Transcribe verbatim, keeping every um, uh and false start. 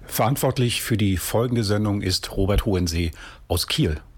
Verantwortlich für die folgende Sendung ist Robert Hohensee aus Kiel.